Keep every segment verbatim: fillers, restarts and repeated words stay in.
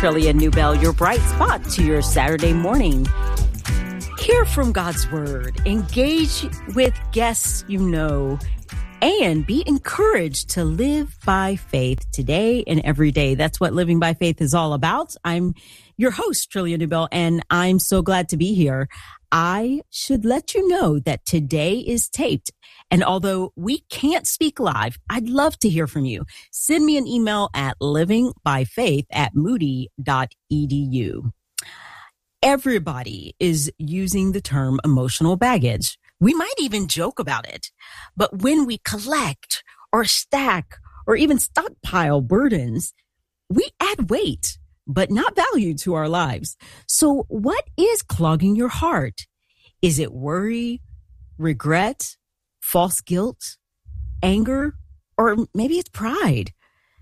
Trillia Newbell, your bright spot to your Saturday morning. Hear from God's Word, engage with guests you know, and be encouraged to live by faith today and every day. That's what Living by Faith is all about. I'm your host, Trillia Newbell, and I'm so glad to be here. I should let you know that today is taped. And although we can't speak live, I'd love to hear from you. Send me an email at livingbyfaith at moody dot e d u. Everybody is using the term emotional baggage. We might even joke about it. But when we collect or stack or even stockpile burdens, we add weight, but not value to our lives. So what is clogging your heart? Is it worry, regret, false guilt, anger, or maybe it's pride?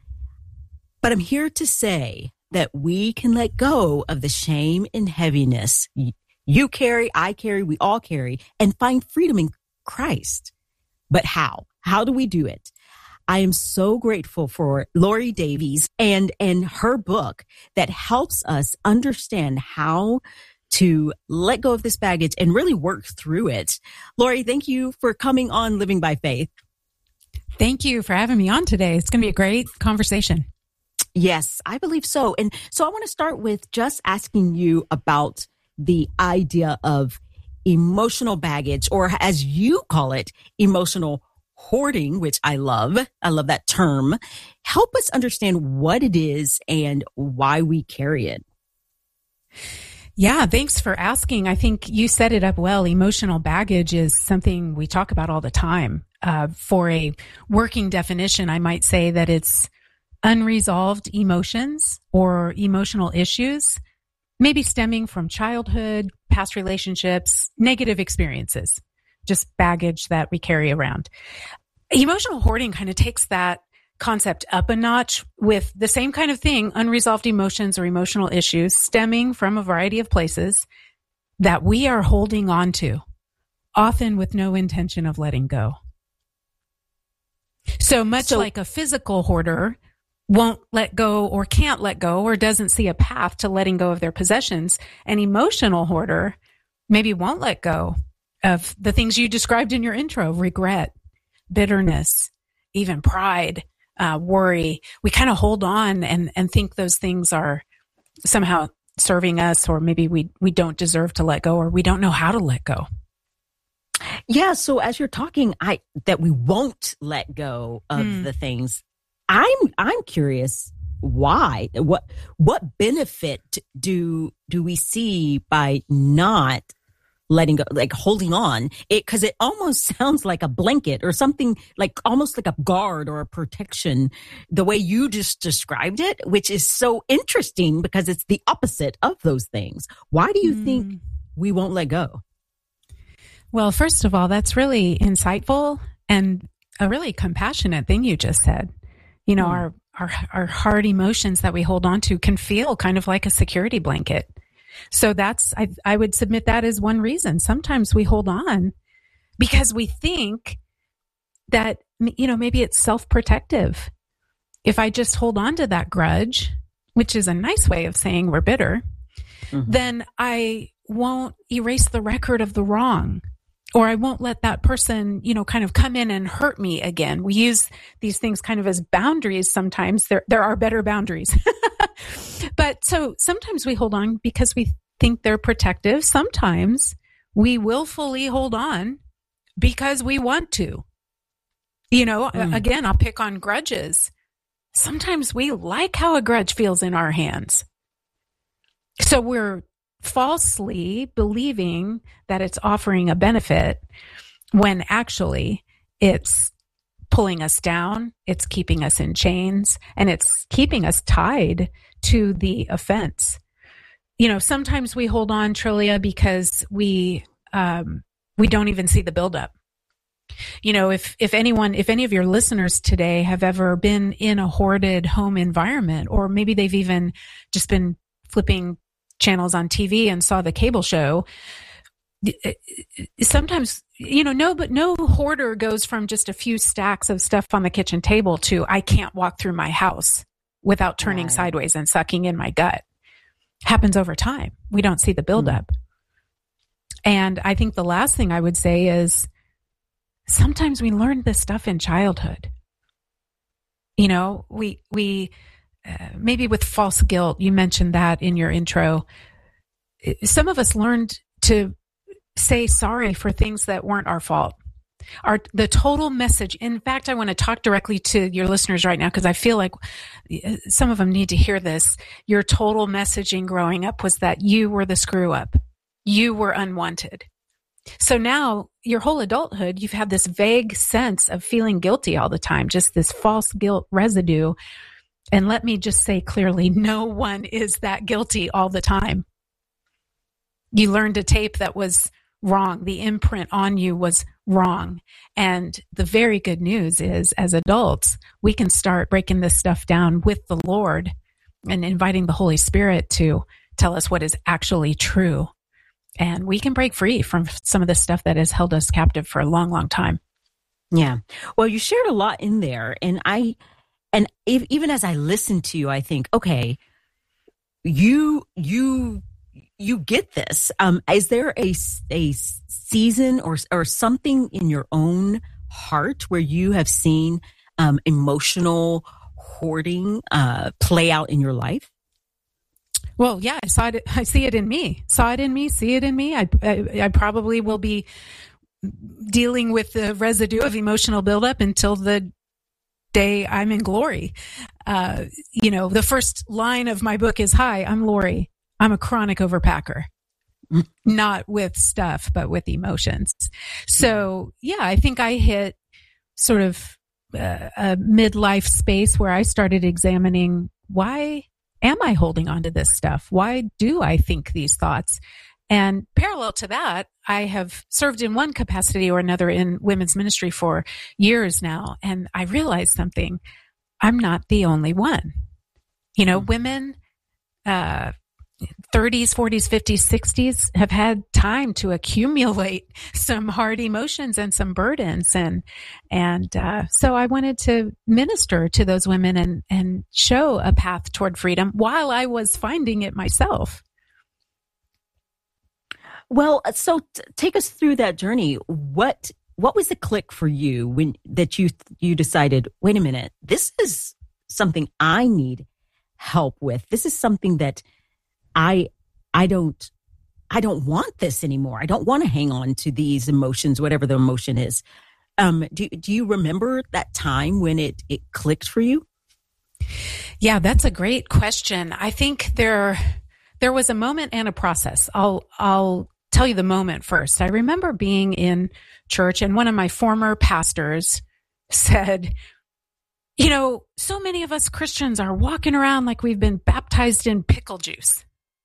But I'm here to say that we can let go of the shame and heaviness you carry, I carry, we all carry, and find freedom in Christ. But how? How do we do it? I am so grateful for Lori Davies and, and her book that helps us understand how to let go of this baggage and really work through it. Lori, thank you for coming on Living by Faith. Thank you for having me on today. It's going to be a great conversation. Yes, I believe so. And so I want to start with just asking you about the idea of emotional baggage, or as you call it, emotional hoarding, which I love. I love that term. Help us understand what it is and why we carry it. Yeah, thanks for asking. I think you set it up well. Emotional baggage is something we talk about all the time. Uh, for a working definition, I might say that it's unresolved emotions or emotional issues, maybe stemming from childhood, past relationships, negative experiences, just baggage that we carry around. Emotional hoarding kind of takes that concept up a notch with the same kind of thing, unresolved emotions or emotional issues stemming from a variety of places that we are holding on to, often with no intention of letting go. So much so, like a physical hoarder won't let go or can't let go or doesn't see a path to letting go of their possessions, an emotional hoarder maybe won't let go of the things you described in your intro: regret, bitterness, even pride, uh, worry. We kind of hold on and, and think those things are somehow serving us, or maybe we, we don't deserve to let go, or we don't know how to let go. Yeah. So as you're talking, I, that we won't let go of mm. the things, I'm, I'm curious why, what, what benefit do, do we see by not letting go, like holding on it? Cause it almost sounds like a blanket or something, like almost like a guard or a protection, the way you just described it, which is so interesting because it's the opposite of those things. Why do you mm. think we won't let go? Well, first of all, that's really insightful and a really compassionate thing you just said. You know, mm. our, our, our hard emotions that we hold on to can feel kind of like a security blanket. So that's, I, I would submit that as one reason. Sometimes we hold on because we think that, you know, maybe it's self-protective. If I just hold on to that grudge, which is a nice way of saying we're bitter, mm-hmm. then I won't erase the record of the wrong. Or I won't let that person, you know, kind of come in and hurt me again. We use these things kind of as boundaries sometimes. There, there are better boundaries. But so sometimes we hold on because we think they're protective. Sometimes we willfully hold on because we want to. You know, mm. again, I'll pick on grudges. Sometimes we like how a grudge feels in our hands. So we're falsely believing that it's offering a benefit when actually it's pulling us down, it's keeping us in chains, and it's keeping us tied to the offense. You know, sometimes we hold on, Trillia, because we um, we don't even see the buildup. You know, if if anyone, if any of your listeners today have ever been in a hoarded home environment, or maybe they've even just been flipping channels on T V and saw the cable show, sometimes, you know, no, but no hoarder goes from just a few stacks of stuff on the kitchen table to I can't walk through my house without turning right. sideways and sucking in my gut. happens over time. We don't see the buildup. Mm. And I think the last thing I would say is sometimes we learn this stuff in childhood. You know, we, we, uh, maybe with false guilt, you mentioned that in your intro. Some of us learned to say sorry for things that weren't our fault. Our, the total message. In fact, I want to talk directly to your listeners right now because I feel like some of them need to hear this. Your total messaging growing up was that you were the screw up. You were unwanted. So now your whole adulthood, you've had this vague sense of feeling guilty all the time, just this false guilt residue. And let me just say clearly, no one is that guilty all the time. You learned a tape that was wrong. The imprint on you was wrong. And the very good news is, as adults, we can start breaking this stuff down with the Lord and inviting the Holy Spirit to tell us what is actually true. And we can break free from some of the stuff that has held us captive for a long, long time. Yeah. Well, you shared a lot in there. And I, and if, even as I listen to you, I think, okay, you, you, you get this. Um, is there a, a season or, or something in your own heart where you have seen, um, emotional hoarding, uh, play out in your life? Well, yeah, I saw it. I see it in me. Saw it in me. See it in me. I, I, I probably will be dealing with the residue of emotional buildup until the day I'm in glory. Uh, you know, the first line of my book is, "Hi, I'm Lori. I'm a chronic overpacker." Mm. Not with stuff, but with emotions. So, yeah, I think I hit sort of uh, a midlife space where I started examining why am I holding on to this stuff? Why do I think these thoughts? And parallel to that, I have served in one capacity or another in women's ministry for years now. And I realized something. I'm not the only one. You know, women, uh, thirties, forties, fifties, sixties have had time to accumulate some hard emotions and some burdens. And, and, uh, so I wanted to minister to those women and, and show a path toward freedom while I was finding it myself. Well, so t- take us through that journey. What, what was the click for you when that you, you decided, wait a minute, this is something I need help with. This is something that I, I don't, I don't want this anymore. I don't want to hang on to these emotions, whatever the emotion is. Um, do, do you remember that time when it, it clicked for you? Yeah, that's a great question. I think there, there was a moment and a process. I'll, I'll tell you the moment first. I remember being in church and one of my former pastors said, you know, so many of us Christians are walking around like we've been baptized in pickle juice.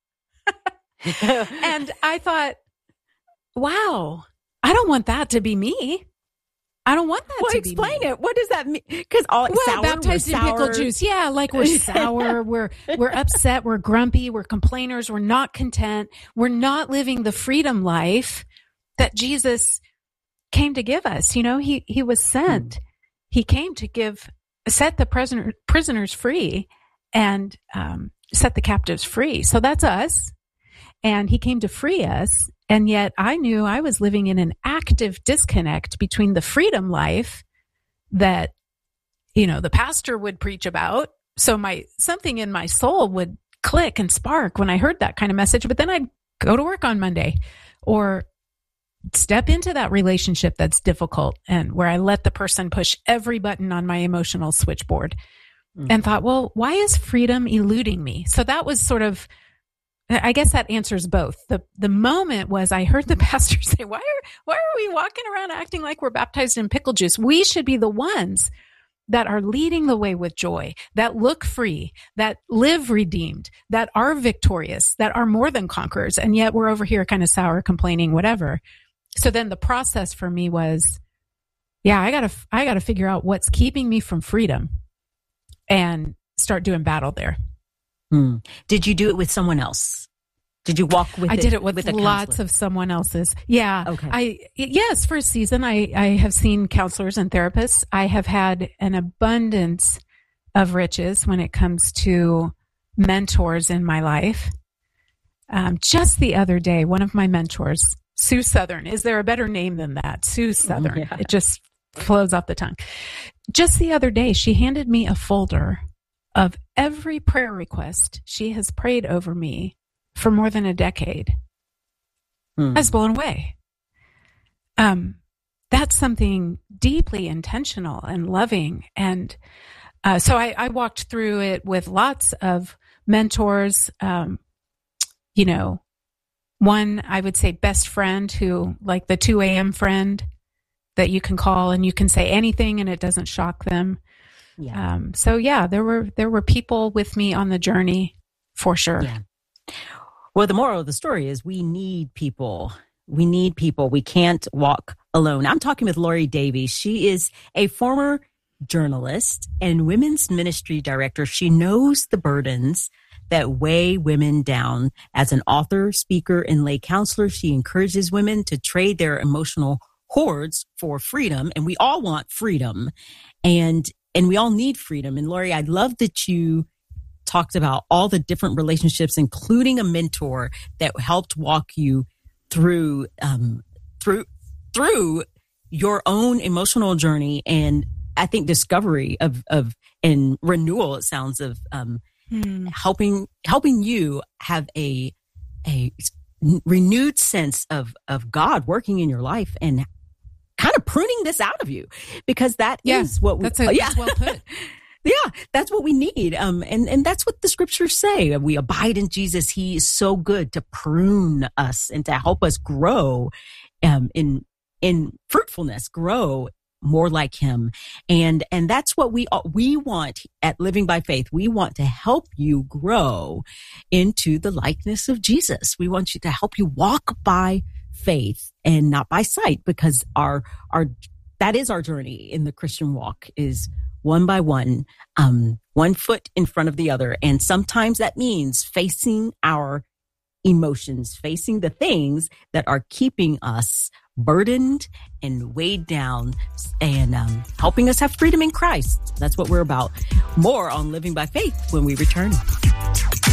And I thought, wow, I don't want that to be me. I don't want that well, to be me. Explain it. What does that mean? Because all well, sour, baptized in pickle juice. Yeah, like we're sour, we're we're upset, we're grumpy, we're complainers, we're not content, we're not living the freedom life that Jesus came to give us. You know, he he was sent. Hmm. He came to give set the prisoner, prisoners free and um, set the captives free. So that's us. And he came to free us. And yet I knew I was living in an active disconnect between the freedom life that, you know, the pastor would preach about. So my, something in my soul would click and spark when I heard that kind of message, but then I'd go to work on Monday or step into that relationship that's difficult and where I let the person push every button on my emotional switchboard mm-hmm. and thought, well, why is freedom eluding me? So that was sort of, I guess that answers both. The the moment was I heard the pastor say, why are, why are we walking around acting like we're baptized in pickle juice? We should be the ones that are leading the way with joy, that look free, that live redeemed, that are victorious, that are more than conquerors. And yet we're over here kind of sour, complaining, whatever. So then the process for me was, yeah, I gotta, I gotta figure out what's keeping me from freedom and start doing battle there. Hmm. Did you do it with someone else? Did you walk with I it? I did it with, with lots of someone else's. Yeah. Okay. I, yes, for a season, I, I have seen counselors and therapists. I have had an abundance of riches when it comes to mentors in my life. Um, just the other day, one of my mentors, Sue Southern, is there a better name than that? Sue Southern. Yeah. It just flows off the tongue. Just the other day, she handed me a folder of every prayer request she has prayed over me for more than a decade. Hmm. I was blown away. Um, that's something deeply intentional and loving. And uh, so I, I walked through it with lots of mentors, um, you know, one, I would say best friend who, like the two a.m. friend that you can call and you can say anything and it doesn't shock them. Yeah. Um, so yeah, there were, there were people with me on the journey for sure. Yeah. Well, the moral of the story is we need people. We need people. We can't walk alone. I'm talking with Lori Davies. She is a former journalist and women's ministry director. She knows the burdens that weigh women down. As an author, speaker, and lay counselor, she encourages women to trade their emotional hoards for freedom. And we all want freedom. And and we all need freedom. And Lori, I love that you talked about all the different relationships, including a mentor that helped walk you through um, through through your own emotional journey, and I think discovery of of and renewal. It sounds of um, hmm. helping helping you have a a renewed sense of of God working in your life and kind of pruning this out of you, because that yeah, is what we that's, a, yeah. that's well put. Yeah, that's what we need. Um, and, and that's what the scriptures say. We abide in Jesus. He is so good to prune us and to help us grow, um, in, in fruitfulness, grow more like him. And, and that's what we, we want at Living by Faith. We want to help you grow into the likeness of Jesus. We want you to help you walk by faith and not by sight, because our, our, that is our journey in the Christian walk, is one by one, um, one foot in front of the other. And sometimes that means facing our emotions, facing the things that are keeping us burdened and weighed down, and um, helping us have freedom in Christ. That's what we're about. More on Living by Faith when we return.